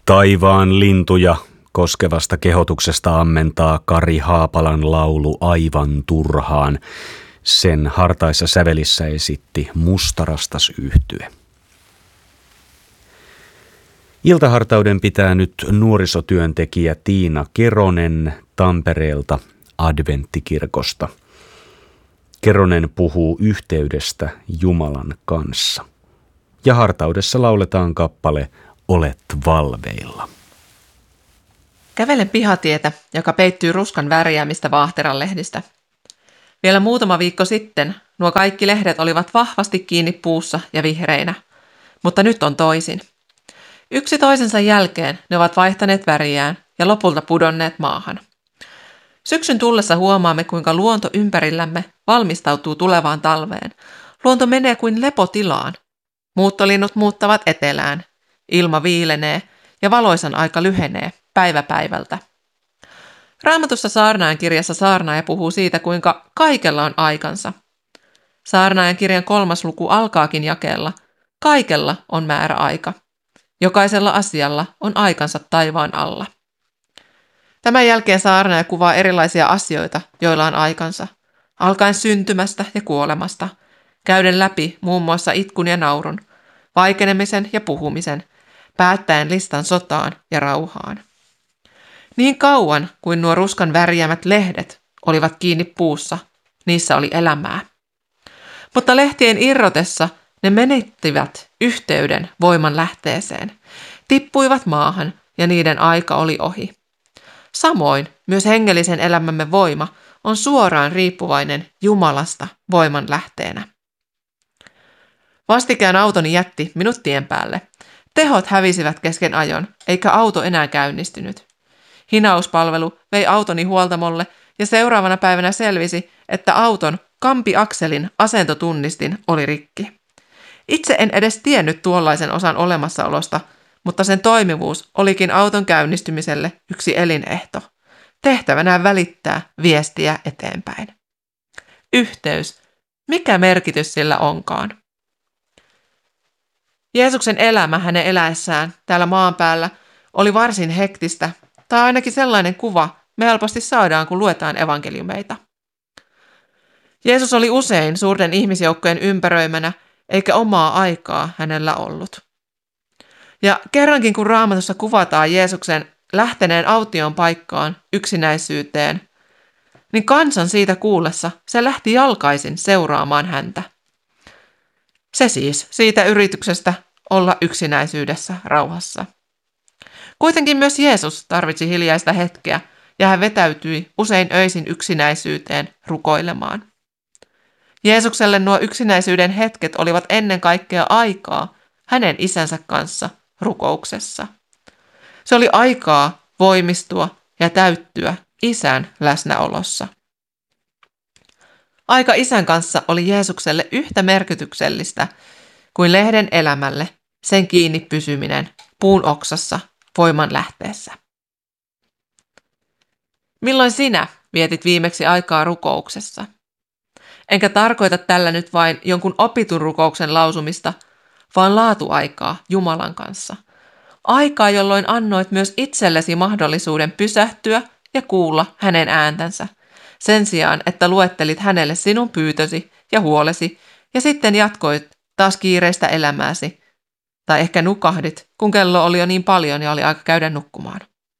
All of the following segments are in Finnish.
Taivaan lintuja koskevasta kehotuksesta ammentaa Kari Haapalan laulu aivan turhaan. Sen hartaissa sävelissä esitti Mustarastas -yhtye. Iltahartauden pitää nyt nuorisotyöntekijä Tiina Keronen Tampereelta Adventtikirkosta. Keronen puhuu yhteydestä Jumalan kanssa. Ja hartaudessa lauletaan kappale Olet valveilla. Kävelen pihatietä, joka peittyy ruskan värjäämistä Vaahteranlehdistä. Vielä muutama viikko sitten nuo kaikki lehdet olivat vahvasti kiinni puussa ja vihreinä, mutta nyt on toisin. Yksi toisensa jälkeen ne ovat vaihtaneet väriään ja lopulta pudonneet maahan. Syksyn tullessa huomaamme, kuinka luonto ympärillämme valmistautuu tulevaan talveen. Luonto menee kuin lepotilaan. Muuttolinnut muuttavat etelään. Ilma viilenee ja valoisan aika lyhenee päivä päivältä. Raamatussa Saarnaajan kirjassa saarnaaja puhuu siitä, kuinka kaikella on aikansa. Saarnaajan kirjan 3. luku alkaakin jakeella: kaikella on määräaika. Jokaisella asialla on aikansa taivaan alla. Tämän jälkeen saarnaaja kuvaa erilaisia asioita, joilla on aikansa, alkaen syntymästä ja kuolemasta, käyden läpi muun muassa itkun ja naurun, vaikenemisen ja puhumisen, päättäen listan sotaan ja rauhaan. Niin kauan kuin nuo ruskan värjäämät lehdet olivat kiinni puussa, niissä oli elämää. Mutta lehtien irrotessa ne menettivät yhteyden voiman lähteeseen, tippuivat maahan ja niiden aika oli ohi. Samoin myös hengellisen elämämme voima on suoraan riippuvainen Jumalasta voiman lähteenä. Vastikään autoni jätti minut tien päälle. Tehot hävisivät kesken ajon, eikä auto enää käynnistynyt. Hinauspalvelu vei autoni huoltamolle ja seuraavana päivänä selvisi, että auton kampiakselin asentotunnistin oli rikki. Itse en edes tiennyt tuollaisen osan olemassaolosta, mutta sen toimivuus olikin auton käynnistymiselle yksi elinehto. Tehtävänään välittää viestiä eteenpäin. Yhteys. Mikä merkitys sillä onkaan? Jeesuksen elämä hänen eläessään täällä maan päällä oli varsin hektistä, tai ainakin sellainen kuva me helposti saadaan, kun luetaan evankeliumeita. Jeesus oli usein suurten ihmisjoukkojen ympäröimänä, eikä omaa aikaa hänellä ollut. Ja kerrankin kun Raamatussa kuvataan Jeesuksen lähteneen autioon paikkaan yksinäisyyteen, niin kansan siitä kuullessa se lähti jalkaisin seuraamaan häntä. Se siis siitä yrityksestä olla yksinäisyydessä rauhassa. Kuitenkin myös Jeesus tarvitsi hiljaista hetkeä ja hän vetäytyi usein öisin yksinäisyyteen rukoilemaan. Jeesukselle nuo yksinäisyyden hetket olivat ennen kaikkea aikaa hänen isänsä kanssa rukouksessa. Se oli aikaa voimistua ja täyttyä isän läsnäolossa. Aika isän kanssa oli Jeesukselle yhtä merkityksellistä kuin lehden elämälle sen kiinni pysyminen puun oksassa voiman lähteessä. Milloin sinä vietit viimeksi aikaa rukouksessa? Enkä tarkoita tällä nyt vain jonkun opitun rukouksen lausumista, vaan laatuaikaa Jumalan kanssa. Aikaa, jolloin annoit myös itsellesi mahdollisuuden pysähtyä ja kuulla hänen ääntänsä, sen sijaan, että luettelit hänelle sinun pyytösi ja huolesi ja sitten jatkoit taas kiireistä elämääsi. Tai ehkä nukahdit, kun kello oli jo niin paljon ja oli aika käydä nukkumaan.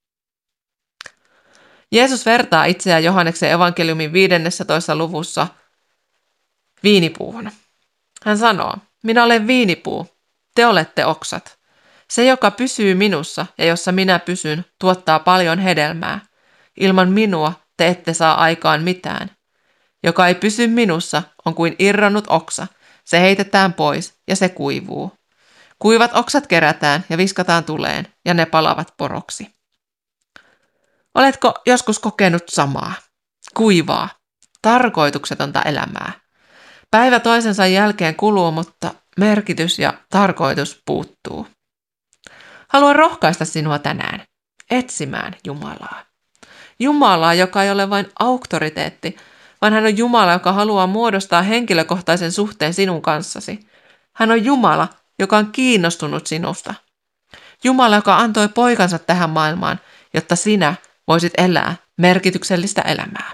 Jeesus vertaa itseään Johanneksen evankeliumin 15. luvussa viinipuuhun. Hän sanoo: minä olen viinipuu, te olette oksat. Se, joka pysyy minussa ja jossa minä pysyn, tuottaa paljon hedelmää. Ilman minua te ette saa aikaan mitään. Joka ei pysy minussa on kuin irronnut oksa. Se heitetään pois ja se kuivuu. Kuivat oksat kerätään ja viskataan tuleen ja ne palavat poroksi. Oletko joskus kokenut samaa? Kuivaa, tarkoituksetonta elämää. Päivä toisensa jälkeen kuluu, mutta merkitys ja tarkoitus puuttuu. Haluan rohkaista sinua tänään etsimään Jumalaa. Jumalaa, joka ei ole vain auktoriteetti, vaan hän on Jumala, joka haluaa muodostaa henkilökohtaisen suhteen sinun kanssasi. Hän on Jumala, joka on kiinnostunut sinusta. Jumala, joka antoi poikansa tähän maailmaan, jotta sinä voisit elää merkityksellistä elämää.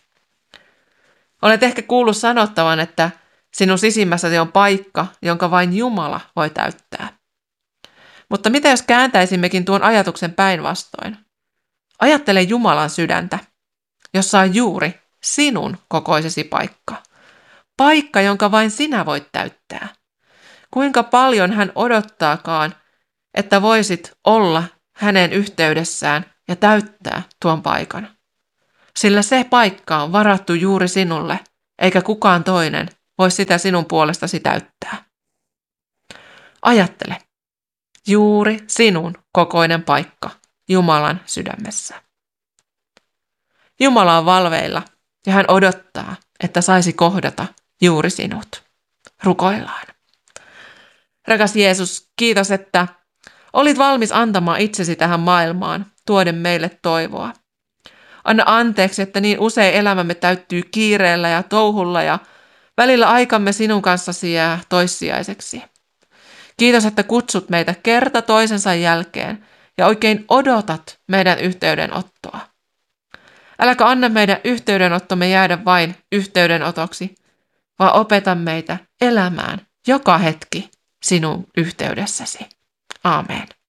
Olet ehkä kuullut sanottavan, että sinun sisimmässäsi on paikka, jonka vain Jumala voi täyttää. Mutta mitä jos kääntäisimmekin tuon ajatuksen päinvastoin? Ajattele Jumalan sydäntä, jossa on juuri sinun kokoisesi paikka. Paikka, jonka vain sinä voit täyttää. Kuinka paljon hän odottaakaan, että voisit olla hänen yhteydessään ja täyttää tuon paikan. Sillä se paikka on varattu juuri sinulle, eikä kukaan toinen voi sitä sinun puolestasi täyttää. Ajattele, juuri sinun kokoinen paikka Jumalan sydämessä. Jumala on valveilla ja hän odottaa, että saisi kohdata juuri sinut. Rukoillaan. Rakas Jeesus, kiitos, että olit valmis antamaan itsesi tähän maailmaan, tuoden meille toivoa. Anna anteeksi, että niin usein elämämme täyttyy kiireellä ja touhulla ja välillä aikamme sinun kanssasi jää toissijaiseksi. Kiitos, että kutsut meitä kerta toisensa jälkeen ja oikein odotat meidän yhteydenottoa. Äläkä anna meidän yhteydenottomme jäädä vain yhteydenotoksi, vaan opeta meitä elämään joka hetki sinun yhteydessäsi. Aamen.